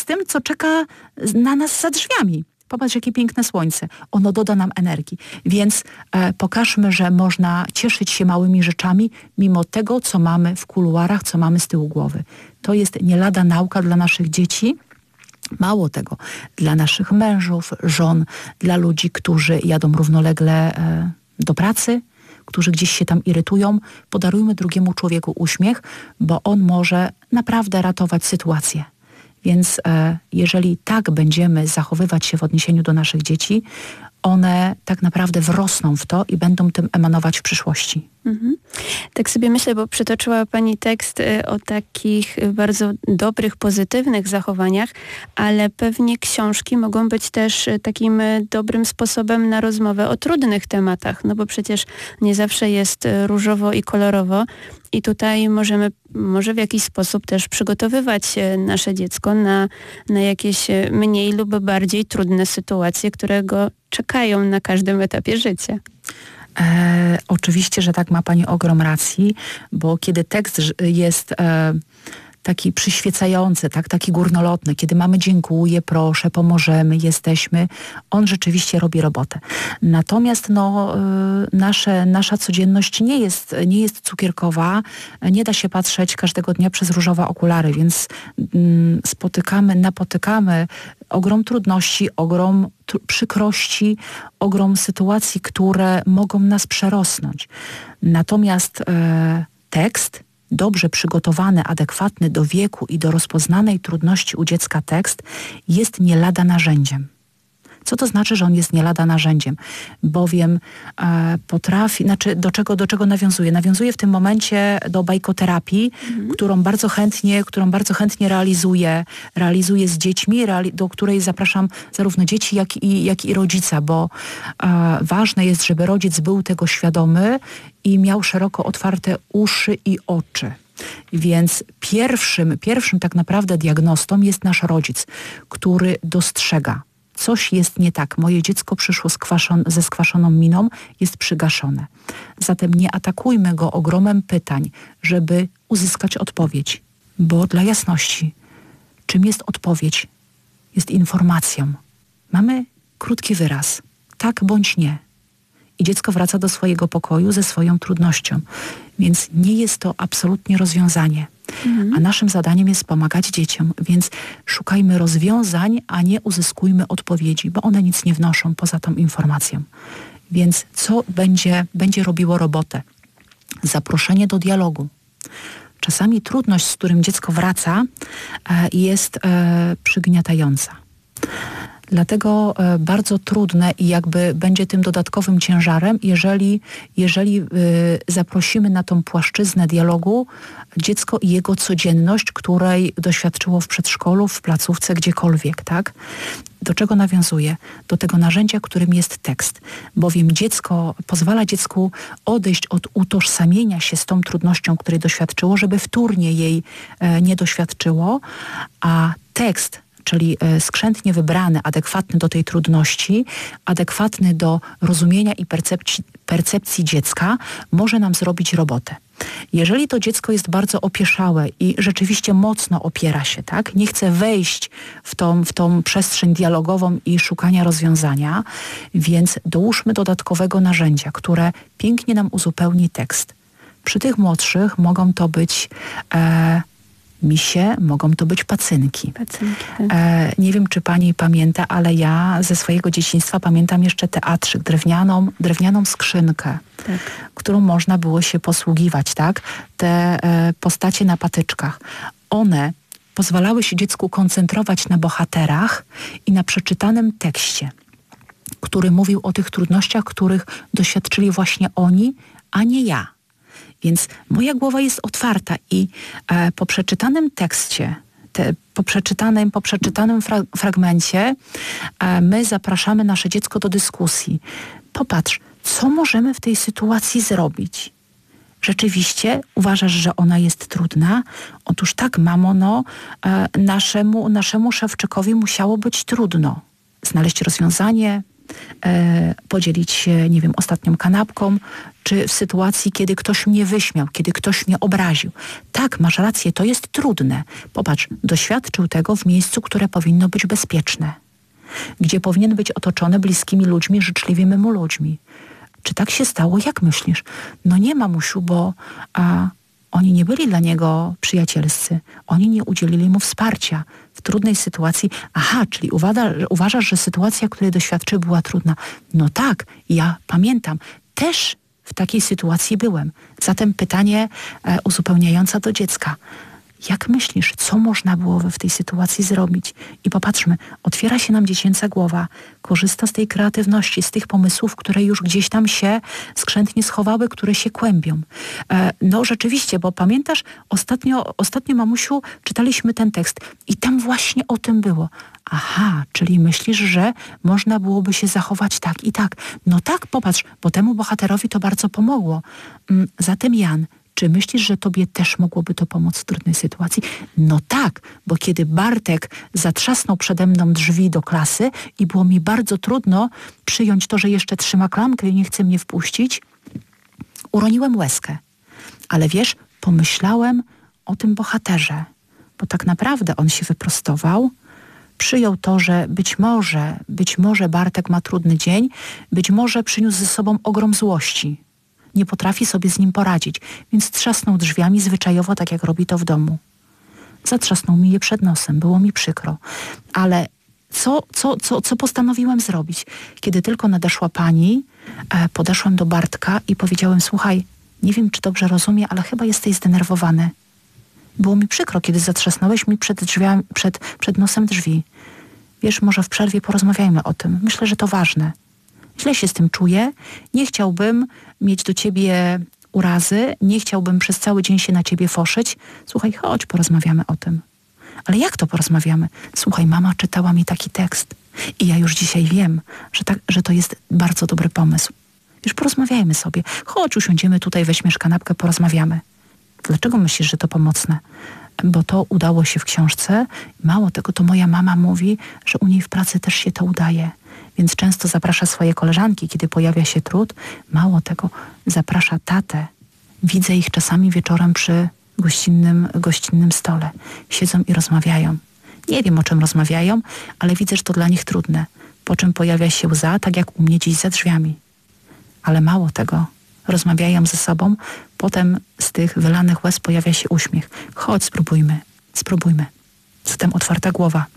z tym, co czeka na nas za drzwiami. Popatrz, jakie piękne słońce. Ono doda nam energii. Więc pokażmy, że można cieszyć się małymi rzeczami, mimo tego, co mamy w kuluarach, co mamy z tyłu głowy. To jest nie lada nauka dla naszych dzieci. Mało tego, dla naszych mężów, żon, dla ludzi, którzy jadą równolegle do pracy, którzy gdzieś się tam irytują. Podarujmy drugiemu człowieku uśmiech, bo on może naprawdę ratować sytuację. Więc jeżeli tak będziemy zachowywać się w odniesieniu do naszych dzieci, one tak naprawdę wrosną w to i będą tym emanować w przyszłości. Mhm. Tak sobie myślę, bo przytoczyła Pani tekst o takich bardzo dobrych, pozytywnych zachowaniach, ale pewnie książki mogą być też takim dobrym sposobem na rozmowę o trudnych tematach, no bo przecież nie zawsze jest różowo i kolorowo i tutaj możemy może w jakiś sposób też przygotowywać nasze dziecko na jakieś mniej lub bardziej trudne sytuacje, które go czekają na każdym etapie życia. Oczywiście, że tak, ma Pani ogrom racji, bo kiedy tekst jest taki przyświecający, tak, taki górnolotny, kiedy mamy dziękuję, proszę, pomożemy, jesteśmy, on rzeczywiście robi robotę. Natomiast nasza codzienność nie jest cukierkowa, nie da się patrzeć każdego dnia przez różowe okulary, więc napotykamy ogrom trudności, ogrom przykrości, ogrom sytuacji, które mogą nas przerosnąć. Natomiast tekst, dobrze przygotowany, adekwatny do wieku i do rozpoznanej trudności u dziecka tekst jest nie lada narzędziem. Co to znaczy, że on jest nie lada narzędziem? Bowiem potrafi, do czego nawiązuje? Nawiązuje w tym momencie do bajkoterapii, którą bardzo chętnie realizuję z dziećmi, do której zapraszam zarówno dzieci, jak i rodzica, bo ważne jest, żeby rodzic był tego świadomy i miał szeroko otwarte uszy i oczy. Więc pierwszym tak naprawdę diagnostą jest nasz rodzic, który dostrzega. Coś jest nie tak. Moje dziecko przyszło ze skwaszoną miną, jest przygaszone. Zatem nie atakujmy go ogromem pytań, żeby uzyskać odpowiedź. Bo dla jasności, czym jest odpowiedź? Jest informacją. Mamy krótki wyraz. Tak bądź nie. I dziecko wraca do swojego pokoju ze swoją trudnością. Więc nie jest to absolutnie rozwiązanie. A naszym zadaniem jest pomagać dzieciom, więc szukajmy rozwiązań, a nie uzyskujmy odpowiedzi, bo one nic nie wnoszą poza tą informacją. Więc co będzie robiło robotę? Zaproszenie do dialogu. Czasami trudność, z którym dziecko wraca, jest przygniatająca. Dlatego bardzo trudne i jakby będzie tym dodatkowym ciężarem, jeżeli zaprosimy na tą płaszczyznę dialogu dziecko i jego codzienność, której doświadczyło w przedszkolu, w placówce, gdziekolwiek, tak? Do czego nawiązuje? Do tego narzędzia, którym jest tekst. Bowiem pozwala dziecku odejść od utożsamienia się z tą trudnością, której doświadczyło, żeby wtórnie jej nie doświadczyło, a tekst, czyli skrzętnie wybrany, adekwatny do tej trudności, adekwatny do rozumienia i percepcji dziecka, może nam zrobić robotę. Jeżeli to dziecko jest bardzo opieszałe i rzeczywiście mocno opiera się, tak, nie chce wejść w tą przestrzeń dialogową i szukania rozwiązania, więc dołóżmy dodatkowego narzędzia, które pięknie nam uzupełni tekst. Przy tych młodszych mogą to być misie, mogą to być pacynki. Tak. Nie wiem, czy Pani pamięta, ale ja ze swojego dzieciństwa pamiętam jeszcze teatrzyk, drewnianą skrzynkę, tak, którą można było się posługiwać, tak? Te postacie na patyczkach. One pozwalały się dziecku koncentrować na bohaterach i na przeczytanym tekście, który mówił o tych trudnościach, których doświadczyli właśnie oni, a nie ja. Więc moja głowa jest otwarta i po przeczytanym tekście, po przeczytanym fragmencie my zapraszamy nasze dziecko do dyskusji. Popatrz, co możemy w tej sytuacji zrobić? Rzeczywiście uważasz, że ona jest trudna? Otóż tak, mamo, naszemu Szewczykowi musiało być trudno znaleźć rozwiązanie, podzielić się, nie wiem, ostatnią kanapką, czy w sytuacji, kiedy ktoś mnie wyśmiał, kiedy ktoś mnie obraził. Tak, masz rację, to jest trudne. Popatrz, doświadczył tego w miejscu, które powinno być bezpieczne, gdzie powinien być otoczony bliskimi ludźmi, życzliwymi mu ludźmi. Czy tak się stało? Jak myślisz? No nie, mamusiu, bo oni nie byli dla niego przyjacielscy. Oni nie udzielili mu wsparcia w trudnej sytuacji. Aha, czyli uważasz, że sytuacja, której doświadczył, była trudna. No tak, ja pamiętam. Też w takiej sytuacji byłem. Zatem pytanie uzupełniające do dziecka. Jak myślisz, co można byłoby w tej sytuacji zrobić? I popatrzmy, otwiera się nam dziecięca głowa, korzysta z tej kreatywności, z tych pomysłów, które już gdzieś tam się skrzętnie schowały, które się kłębią. No rzeczywiście, bo pamiętasz, ostatnio, mamusiu, czytaliśmy ten tekst i tam właśnie o tym było. Aha, czyli myślisz, że można byłoby się zachować tak i tak. No tak, popatrz, bo temu bohaterowi to bardzo pomogło. Zatem Jan, czy myślisz, że tobie też mogłoby to pomóc w trudnej sytuacji? No tak, bo kiedy Bartek zatrzasnął przede mną drzwi do klasy i było mi bardzo trudno przyjąć to, że jeszcze trzyma klamkę i nie chce mnie wpuścić, uroniłem łezkę. Ale wiesz, pomyślałem o tym bohaterze, bo tak naprawdę on się wyprostował, przyjął to, że być może Bartek ma trudny dzień, być może przyniósł ze sobą ogrom złości. Nie potrafi sobie z nim poradzić, więc trzasnął drzwiami zwyczajowo, tak jak robi to w domu. Zatrzasnął mi je przed nosem, było mi przykro. Ale co postanowiłem zrobić? Kiedy tylko nadeszła pani, podeszłem do Bartka i powiedziałem, słuchaj, nie wiem, czy dobrze rozumiem, ale chyba jesteś zdenerwowany. Było mi przykro, kiedy zatrzasnąłeś mi przed nosem drzwi. Wiesz, może w przerwie porozmawiajmy o tym. Myślę, że to ważne. Źle się z tym czuję. Nie chciałbym mieć do ciebie urazy. Nie chciałbym przez cały dzień się na ciebie foszyć. Słuchaj, chodź, porozmawiamy o tym. Ale jak to porozmawiamy? Słuchaj, mama czytała mi taki tekst. I ja już dzisiaj wiem, że to jest bardzo dobry pomysł. Już porozmawiajmy sobie. Chodź, usiądziemy tutaj, weźmiesz kanapkę, porozmawiamy. Dlaczego myślisz, że to pomocne? Bo to udało się w książce. Mało tego, to moja mama mówi, że u niej w pracy też się to udaje. Więc często zaprasza swoje koleżanki, kiedy pojawia się trud. Mało tego, zaprasza tatę. Widzę ich czasami wieczorem przy gościnnym stole. Siedzą i rozmawiają. Nie wiem, o czym rozmawiają, ale widzę, że to dla nich trudne. Po czym pojawia się łza, tak jak u mnie dziś za drzwiami. Ale mało tego, rozmawiają ze sobą, potem z tych wylanych łez pojawia się uśmiech. Chodź, spróbujmy. Zatem otwarta głowa.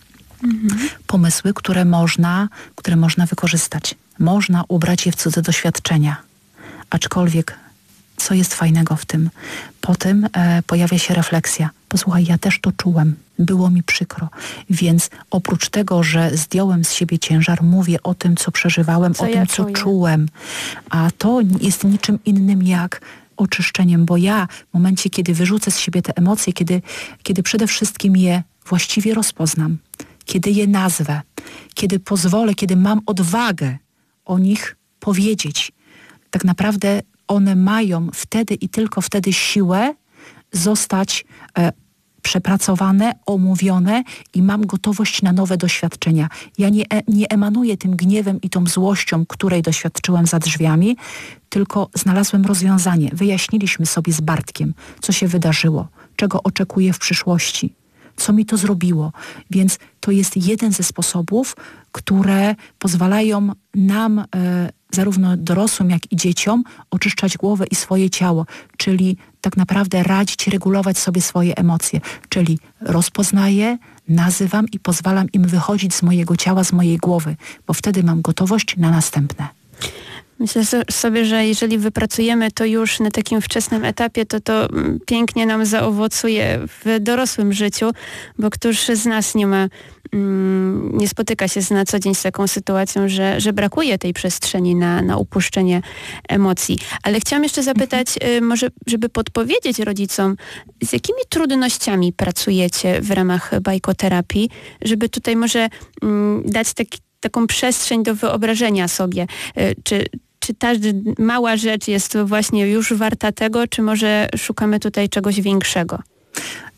Pomysły, które można wykorzystać. Można ubrać je w cudze doświadczenia. Aczkolwiek, co jest fajnego w tym? Potem pojawia się refleksja. Posłuchaj, ja też to czułem. Było mi przykro. Więc oprócz tego, że zdjąłem z siebie ciężar, mówię o tym, co przeżywałem, co czułem. A to jest niczym innym jak oczyszczeniem, bo ja w momencie, kiedy wyrzucę z siebie te emocje, kiedy przede wszystkim je właściwie rozpoznam, kiedy je nazwę, kiedy pozwolę, kiedy mam odwagę o nich powiedzieć, tak naprawdę one mają wtedy i tylko wtedy siłę zostać przepracowane, omówione i mam gotowość na nowe doświadczenia. Ja nie emanuję tym gniewem i tą złością, której doświadczyłem za drzwiami, tylko znalazłem rozwiązanie. Wyjaśniliśmy sobie z Bartkiem, co się wydarzyło, czego oczekuję w przyszłości, co mi to zrobiło. Więc to jest jeden ze sposobów, które pozwalają nam, zarówno dorosłym, jak i dzieciom, oczyszczać głowę i swoje ciało, czyli tak naprawdę radzić, regulować sobie swoje emocje, czyli rozpoznaję, nazywam i pozwalam im wychodzić z mojego ciała, z mojej głowy, bo wtedy mam gotowość na następne. Myślę sobie, że jeżeli wypracujemy to już na takim wczesnym etapie, to pięknie nam zaowocuje w dorosłym życiu, bo któż z nas nie spotyka się na co dzień z taką sytuacją, że brakuje tej przestrzeni na upuszczenie emocji. Ale chciałam jeszcze zapytać, może żeby podpowiedzieć rodzicom, z jakimi trudnościami pracujecie w ramach bajkoterapii, żeby tutaj może dać taką przestrzeń do wyobrażenia sobie, czy ta mała rzecz jest właśnie już warta tego, czy może szukamy tutaj czegoś większego?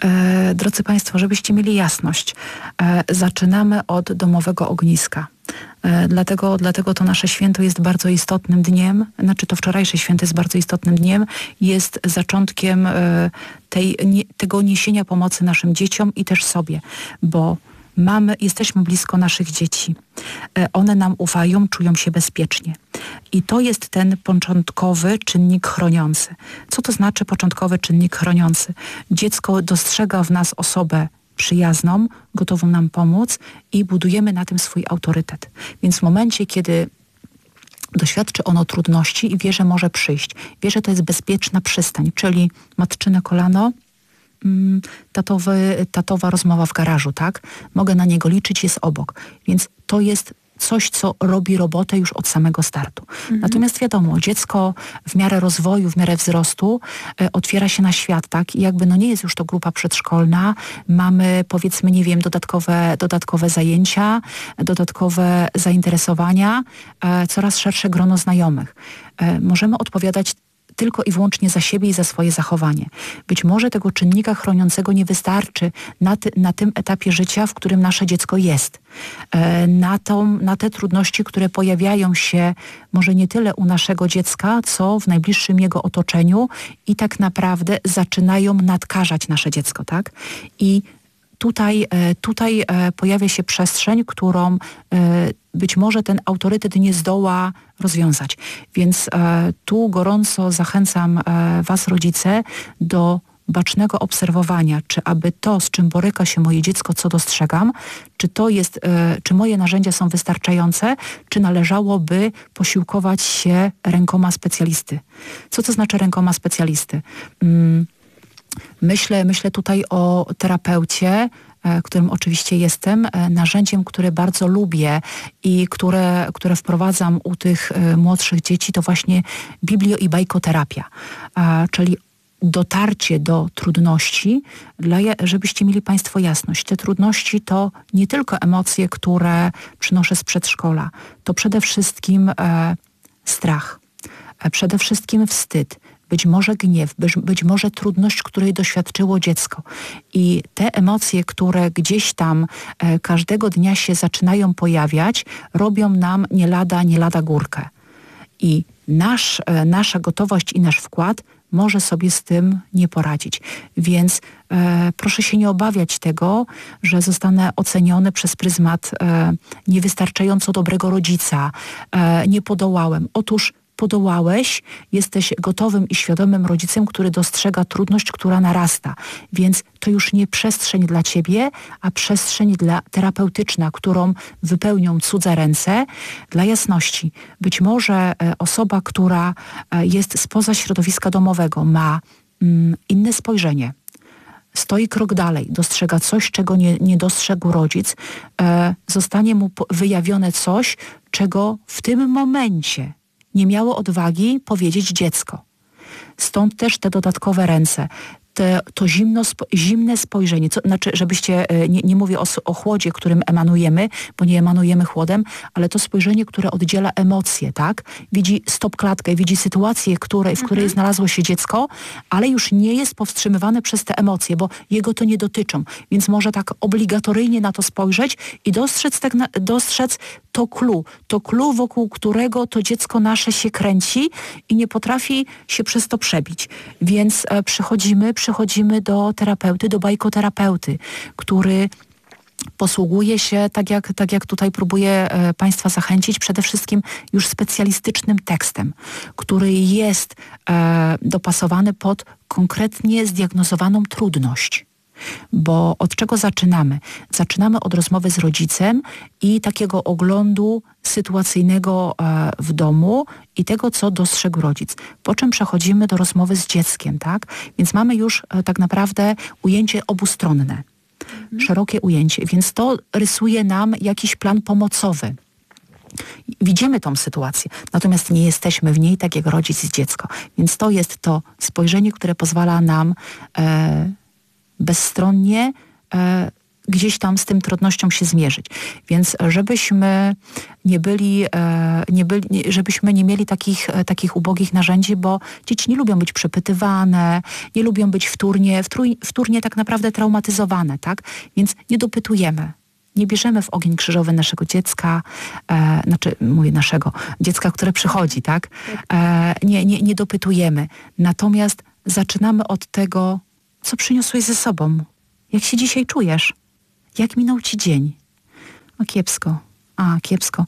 Drodzy Państwo, żebyście mieli jasność, zaczynamy od domowego ogniska. Dlatego to nasze święto jest bardzo istotnym dniem, znaczy to wczorajsze święto jest bardzo istotnym dniem, jest zaczątkiem tego niesienia pomocy naszym dzieciom i też sobie, bo jesteśmy blisko naszych dzieci. One nam ufają, czują się bezpiecznie. I to jest ten początkowy czynnik chroniący. Co to znaczy początkowy czynnik chroniący? Dziecko dostrzega w nas osobę przyjazną, gotową nam pomóc i budujemy na tym swój autorytet. Więc w momencie, kiedy doświadczy ono trudności i wie, że może przyjść, wie, że to jest bezpieczna przystań, czyli matczyne kolano, tatowa rozmowa w garażu, tak? Mogę na niego liczyć, jest obok. Więc to jest coś, co robi robotę już od samego startu. Natomiast wiadomo, dziecko w miarę rozwoju, w miarę wzrostu otwiera się na świat, tak? I jakby nie jest już to grupa przedszkolna, mamy powiedzmy, nie wiem, dodatkowe zajęcia, dodatkowe zainteresowania, coraz szersze grono znajomych. Możemy odpowiadać tylko i wyłącznie za siebie i za swoje zachowanie. Być może tego czynnika chroniącego nie wystarczy na tym etapie życia, w którym nasze dziecko jest. Na te trudności, które pojawiają się może nie tyle u naszego dziecka, co w najbliższym jego otoczeniu i tak naprawdę zaczynają nadkażać nasze dziecko, tak? I tutaj pojawia się przestrzeń, którą być może ten autorytet nie zdoła rozwiązać. Więc tu gorąco zachęcam was, rodzice, do bacznego obserwowania, czy aby to, z czym boryka się moje dziecko, co dostrzegam, czy moje narzędzia są wystarczające, czy należałoby posiłkować się rękoma specjalisty. Co to znaczy rękoma specjalisty? Myślę tutaj o terapeucie, którym oczywiście jestem, narzędziem, które bardzo lubię i które wprowadzam u tych młodszych dzieci, to właśnie biblio- i bajkoterapia, czyli dotarcie do trudności, żebyście mieli Państwo jasność. Te trudności to nie tylko emocje, które przynoszę z przedszkola, to przede wszystkim strach, przede wszystkim wstyd, być może gniew, być może trudność, której doświadczyło dziecko. I te emocje, które gdzieś tam każdego dnia się zaczynają pojawiać, robią nam nie lada górkę. I nasza gotowość i nasz wkład może sobie z tym nie poradzić. Więc proszę się nie obawiać tego, że zostanę oceniony przez pryzmat niewystarczająco dobrego rodzica, nie podołałem. Otóż podołałeś, jesteś gotowym i świadomym rodzicem, który dostrzega trudność, która narasta. Więc to już nie przestrzeń dla ciebie, a przestrzeń terapeutyczna, którą wypełnią cudze ręce. Dla jasności, być może osoba, która jest spoza środowiska domowego, ma inne spojrzenie, stoi krok dalej, dostrzega coś, czego nie dostrzegł rodzic, zostanie mu wyjawione coś, czego w tym momencie nie miało odwagi powiedzieć dziecko. Stąd też te dodatkowe ręce, to zimne spojrzenie, znaczy, żebyście, nie mówię o chłodzie, którym emanujemy, bo nie emanujemy chłodem, ale to spojrzenie, które oddziela emocje, tak? Widzi stopklatkę, widzi sytuację, w której znalazło się dziecko, ale już nie jest powstrzymywane przez te emocje, bo jego to nie dotyczą. Więc może tak obligatoryjnie na to spojrzeć i dostrzec to clue, wokół którego to dziecko nasze się kręci i nie potrafi się przez to przebić. Więc przychodzimy do terapeuty, do bajkoterapeuty, który posługuje się, tak jak tutaj próbuję Państwa zachęcić, przede wszystkim już specjalistycznym tekstem, który jest dopasowany pod konkretnie zdiagnozowaną trudność. Bo od czego zaczynamy? Zaczynamy od rozmowy z rodzicem i takiego oglądu sytuacyjnego w domu i tego, co dostrzegł rodzic. Po czym przechodzimy do rozmowy z dzieckiem, tak? Więc mamy już tak naprawdę ujęcie obustronne, szerokie ujęcie, więc to rysuje nam jakiś plan pomocowy. Widzimy tą sytuację, natomiast nie jesteśmy w niej tak jak rodzic i dziecko. Więc to jest to spojrzenie, które pozwala nam bezstronnie gdzieś tam z tym trudnością się zmierzyć. Więc żebyśmy nie mieli takich ubogich narzędzi, bo dzieci nie lubią być przepytywane, nie lubią być wtórnie tak naprawdę traumatyzowane, tak? Więc nie Nie bierzemy w ogień krzyżowy naszego dziecka, mówię naszego, dziecka, które przychodzi, tak? Nie dopytujemy. Natomiast zaczynamy od tego, co przyniosłeś ze sobą. Jak się dzisiaj czujesz? Jak minął ci dzień? Kiepsko. Kiepsko.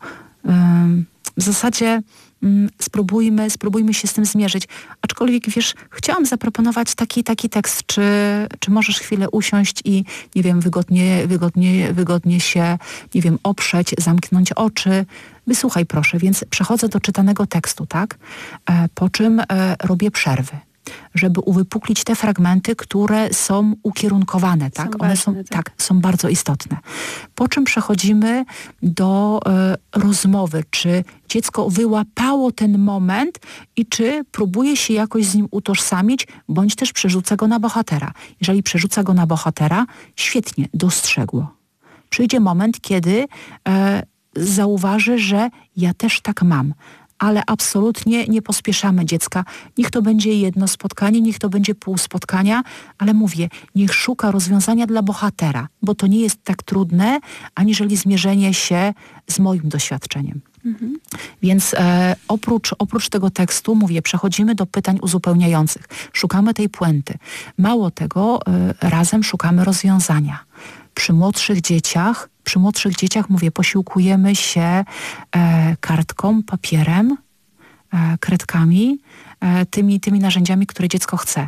W zasadzie spróbujmy się z tym zmierzyć. Aczkolwiek, wiesz, chciałam zaproponować taki tekst. Czy możesz chwilę usiąść i, nie wiem, wygodnie się, nie wiem, oprzeć, zamknąć oczy. Wysłuchaj proszę. Więc przechodzę do czytanego tekstu, tak? Po czym robię przerwy, żeby uwypuklić te fragmenty, które są ukierunkowane, tak? One są bardzo istotne. Po czym przechodzimy do rozmowy, czy dziecko wyłapało ten moment i czy próbuje się jakoś z nim utożsamić, bądź też przerzuca go na bohatera. Jeżeli przerzuca go na bohatera, świetnie, dostrzegło. Przyjdzie moment, kiedy zauważy, że ja też tak mam. Ale absolutnie nie pospieszamy dziecka. Niech to będzie jedno spotkanie, niech to będzie pół spotkania, ale mówię, niech szuka rozwiązania dla bohatera, bo to nie jest tak trudne, aniżeli zmierzenie się z moim doświadczeniem. Więc oprócz tego tekstu, mówię, przechodzimy do pytań uzupełniających. Szukamy tej puenty. Mało tego, razem szukamy rozwiązania. Przy młodszych dzieciach, mówię, posiłkujemy się kartką, papierem, kredkami, tymi narzędziami, które dziecko chce.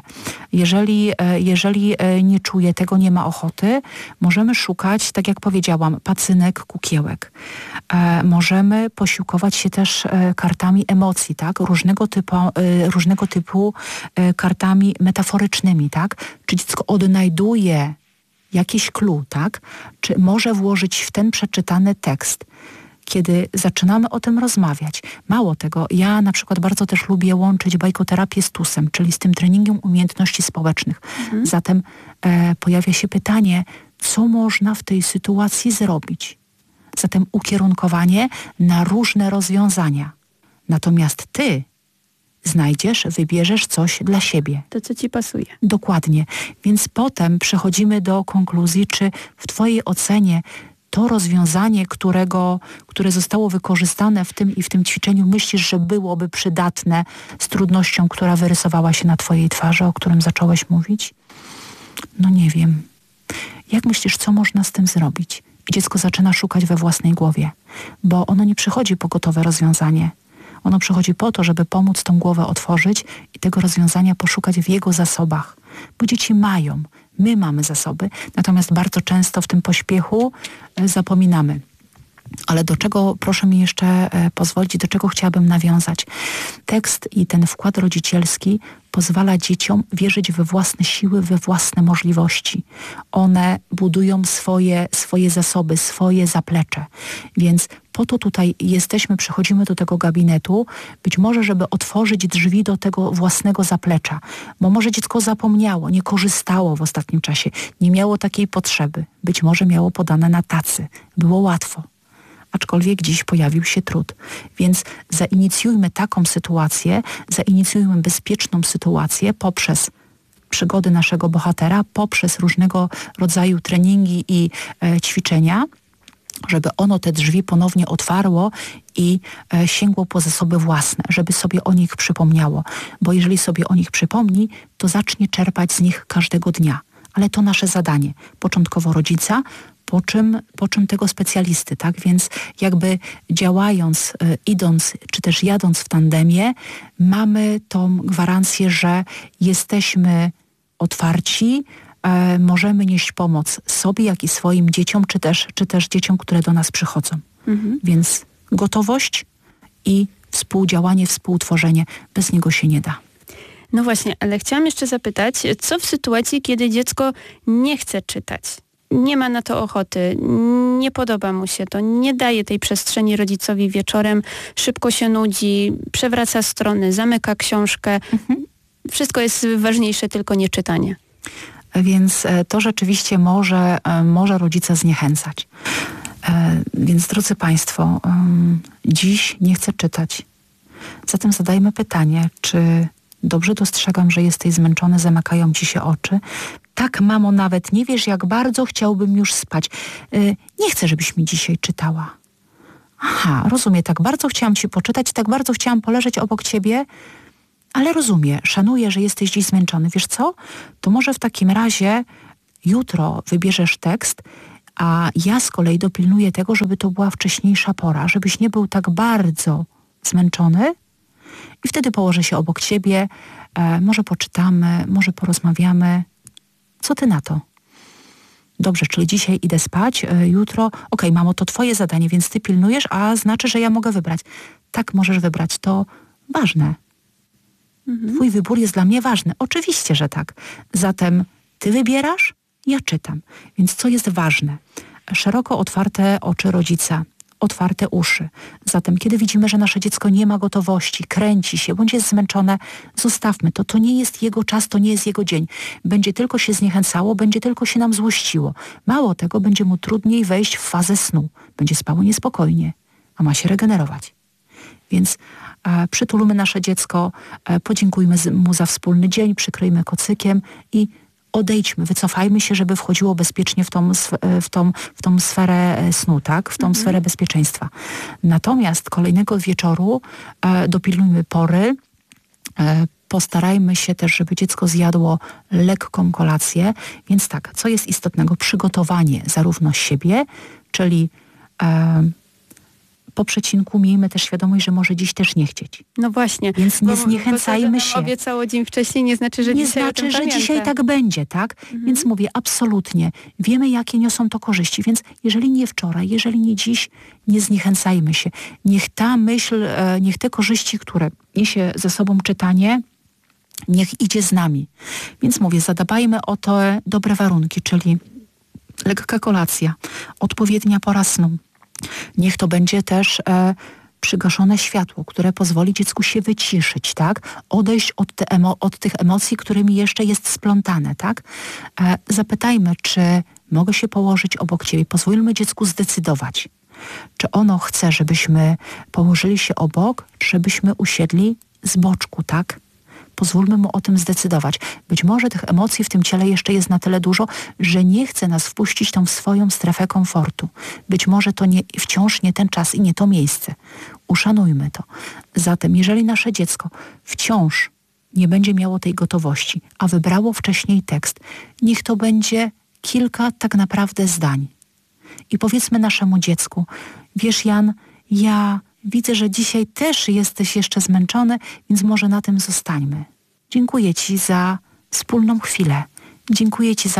Jeżeli nie czuje tego, nie ma ochoty, możemy szukać, tak jak powiedziałam, pacynek, kukiełek. Możemy posiłkować się też kartami emocji, tak? Różnego typu kartami metaforycznymi, tak? Czy dziecko odnajduje jakiś clue, tak? Czy może włożyć w ten przeczytany tekst, kiedy zaczynamy o tym rozmawiać. Mało tego, ja na przykład bardzo też lubię łączyć bajkoterapię z TUS-em, czyli z tym treningiem umiejętności społecznych. Zatem pojawia się pytanie, co można w tej sytuacji zrobić? Zatem ukierunkowanie na różne rozwiązania. Natomiast ty wybierzesz coś dla siebie. To, co ci pasuje. Dokładnie. Więc potem przechodzimy do konkluzji, czy w twojej ocenie to rozwiązanie, które zostało wykorzystane w tym ćwiczeniu, myślisz, że byłoby przydatne z trudnością, która wyrysowała się na twojej twarzy, o którym zacząłeś mówić? No nie wiem. Jak myślisz, co można z tym zrobić? I dziecko zaczyna szukać we własnej głowie, bo ono nie przychodzi po gotowe rozwiązanie. Ono przychodzi po to, żeby pomóc tą głowę otworzyć i tego rozwiązania poszukać w jego zasobach. Bo dzieci mają, my mamy zasoby, natomiast bardzo często w tym pośpiechu zapominamy. Ale do czego, proszę mi jeszcze pozwolić, do czego chciałabym nawiązać. Tekst i ten wkład rodzicielski pozwala dzieciom wierzyć we własne siły, we własne możliwości. One budują swoje zasoby, swoje zaplecze. Więc po to tutaj przychodzimy do tego gabinetu, być może, żeby otworzyć drzwi do tego własnego zaplecza. Bo może dziecko zapomniało, nie korzystało w ostatnim czasie, nie miało takiej potrzeby. Być może miało podane na tacy. Było łatwo. Aczkolwiek dziś pojawił się trud. Więc zainicjujmy taką sytuację, zainicjujmy bezpieczną sytuację poprzez przygody naszego bohatera, poprzez różnego rodzaju treningi i ćwiczenia, żeby ono te drzwi ponownie otwarło i sięgło po zasoby własne, żeby sobie o nich przypomniało. Bo jeżeli sobie o nich przypomni, to zacznie czerpać z nich każdego dnia. Ale to nasze zadanie. Początkowo rodzica, po czym tego specjalisty, tak? Więc jakby działając, idąc, czy też jadąc w tandemie, mamy tą gwarancję, że jesteśmy otwarci, możemy nieść pomoc sobie, jak i swoim dzieciom, czy też dzieciom, które do nas przychodzą. Więc gotowość i współdziałanie, współtworzenie, bez niego się nie da. No właśnie, ale chciałam jeszcze zapytać, co w sytuacji, kiedy dziecko nie chce czytać? Nie ma na to ochoty, nie podoba mu się to, nie daje tej przestrzeni rodzicowi wieczorem, szybko się nudzi, przewraca strony, zamyka książkę. Wszystko jest ważniejsze, tylko nie czytanie. Więc to rzeczywiście może rodzica zniechęcać. Więc drodzy Państwo, dziś nie chcę czytać. Zatem zadajmy pytanie, czy dobrze dostrzegam, że jesteś zmęczony, zamykają ci się oczy, Tak, mamo, nawet nie wiesz, jak bardzo chciałbym już spać. Nie chcę, żebyś mi dzisiaj czytała. Aha, rozumiem, tak bardzo chciałam ci poczytać, tak bardzo chciałam poleżeć obok ciebie, ale rozumiem, szanuję, że jesteś dziś zmęczony. Wiesz co? To może w takim razie jutro wybierzesz tekst, a ja z kolei dopilnuję tego, żeby to była wcześniejsza pora, żebyś nie był tak bardzo zmęczony i wtedy położę się obok ciebie, może poczytamy, może porozmawiamy. Co ty na to? Dobrze, czyli dzisiaj idę spać, jutro... Okej, mamo, to twoje zadanie, więc ty pilnujesz, a znaczy, że ja mogę wybrać. Tak, możesz wybrać, to ważne. Twój wybór jest dla mnie ważny. Oczywiście, że tak. Zatem ty wybierasz, ja czytam. Więc co jest ważne? Szeroko otwarte oczy rodzica, otwarte uszy. Zatem kiedy widzimy, że nasze dziecko nie ma gotowości, kręci się, bądź jest zmęczone, zostawmy to. To nie jest jego czas, to nie jest jego dzień. Będzie tylko się zniechęcało, będzie tylko się nam złościło. Mało tego, będzie mu trudniej wejść w fazę snu. Będzie spało niespokojnie, a ma się regenerować. Więc przytulmy nasze dziecko, podziękujmy mu za wspólny dzień, przykryjmy kocykiem i odejdźmy, wycofajmy się, żeby wchodziło bezpiecznie w tą sferę snu, tak? W tą sferę bezpieczeństwa. Natomiast kolejnego wieczoru dopilnujmy pory, postarajmy się też, żeby dziecko zjadło lekką kolację. Więc tak, co jest istotnego? Przygotowanie zarówno siebie, czyli po przecinku miejmy też świadomość, że może dziś też nie chcieć. No właśnie. Więc nie zniechęcajmy się. Obiecało dzień wcześniej, nie znaczy, że dzisiaj tak będzie, tak? Więc mówię, absolutnie. Wiemy, jakie niosą to korzyści, więc jeżeli nie wczoraj, jeżeli nie dziś, nie zniechęcajmy się. Niech ta myśl, niech te korzyści, które niesie ze sobą czytanie, niech idzie z nami. Więc mówię, zadbajmy o te dobre warunki, czyli lekka kolacja, odpowiednia pora snu. Niech to będzie też przygaszone światło, które pozwoli dziecku się wyciszyć, tak? Odejść od tych emocji, którymi jeszcze jest splątane, tak? Zapytajmy, czy mogę się położyć obok ciebie. Pozwólmy dziecku zdecydować, czy ono chce, żebyśmy położyli się obok, czy żebyśmy usiedli z boczku, tak? Pozwólmy mu o tym zdecydować. Być może tych emocji w tym ciele jeszcze jest na tyle dużo, że nie chce nas wpuścić tą w swoją strefę komfortu. Być może to wciąż nie ten czas i nie to miejsce. Uszanujmy to. Zatem, jeżeli nasze dziecko wciąż nie będzie miało tej gotowości, a wybrało wcześniej tekst, niech to będzie kilka tak naprawdę zdań. I powiedzmy naszemu dziecku, wiesz, Jan, ja widzę, że dzisiaj też jesteś jeszcze zmęczony, więc może na tym zostańmy. Dziękuję ci za wspólną chwilę. Dziękuję ci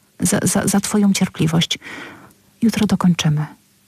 za twoją cierpliwość. Jutro dokończymy.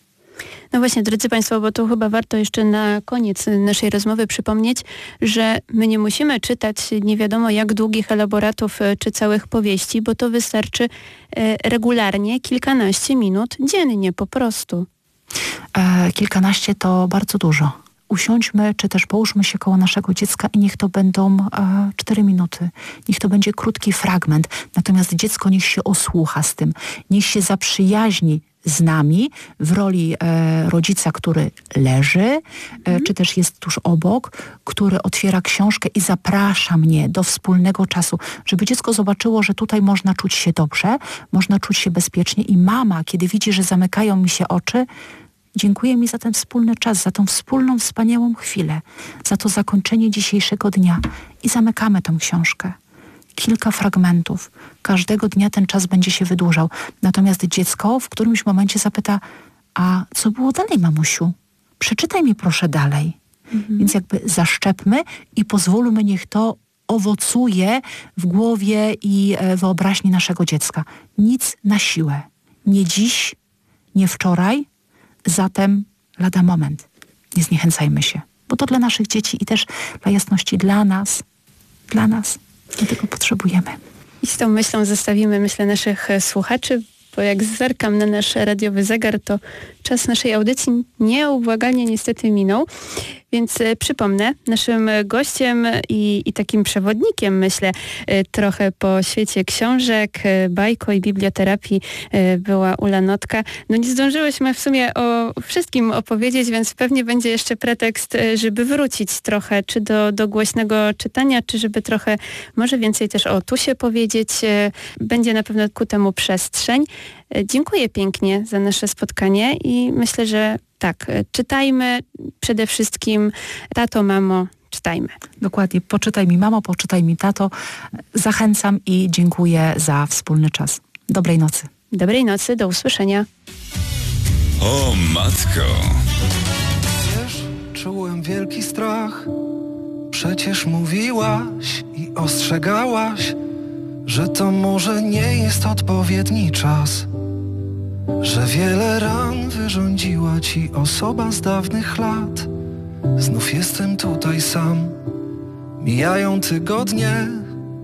No właśnie, drodzy Państwo, bo tu chyba warto jeszcze na koniec naszej rozmowy przypomnieć, że my nie musimy czytać nie wiadomo jak długich elaboratów czy całych powieści, bo to wystarczy regularnie kilkanaście minut dziennie po prostu. Kilkanaście to bardzo dużo. Usiądźmy, czy też połóżmy się koło naszego dziecka i niech to będą 4 minuty. Niech to będzie krótki fragment. Natomiast dziecko niech się osłucha z tym. Niech się zaprzyjaźni z nami w roli rodzica, który leży, czy też jest tuż obok, który otwiera książkę i zaprasza mnie do wspólnego czasu, żeby dziecko zobaczyło, że tutaj można czuć się dobrze, można czuć się bezpiecznie i mama, kiedy widzi, że zamykają mi się oczy, dziękuję mi za ten wspólny czas, za tą wspólną, wspaniałą chwilę, za to zakończenie dzisiejszego dnia i zamykamy tę książkę. Kilka fragmentów. Każdego dnia ten czas będzie się wydłużał. Natomiast dziecko w którymś momencie zapyta, a co było dalej, mamusiu? Przeczytaj mi proszę dalej. Więc jakby zaszczepmy i pozwólmy, niech to owocuje w głowie i wyobraźni naszego dziecka. Nic na siłę. Nie dziś, nie wczoraj, zatem lada moment. Nie zniechęcajmy się. Bo to dla naszych dzieci i też dla jasności dla nas. Dlatego potrzebujemy. I z tą myślą zostawimy, myślę, naszych słuchaczy, bo jak zerkam na nasz radiowy zegar, to czas naszej audycji nieubłagalnie niestety minął. Więc przypomnę, naszym gościem i takim przewodnikiem, myślę, trochę po świecie książek, bajko i biblioterapii była Ula Notka. No nie zdążyłyśmy w sumie o wszystkim opowiedzieć, więc pewnie będzie jeszcze pretekst, żeby wrócić trochę, czy do głośnego czytania, czy żeby trochę może więcej też o tusie powiedzieć. Będzie na pewno ku temu przestrzeń. Dziękuję pięknie za nasze spotkanie i myślę, że tak, czytajmy przede wszystkim. Tato, mamo, czytajmy. Dokładnie. Poczytaj mi, mamo, poczytaj mi, tato. Zachęcam i dziękuję za wspólny czas. Dobrej nocy. Dobrej nocy, do usłyszenia. O matko! Wiesz, czułem wielki strach. Przecież mówiłaś i ostrzegałaś, że to może nie jest odpowiedni czas. Że wiele ran wyrządziła ci osoba z dawnych lat. Znów jestem tutaj sam. Mijają tygodnie,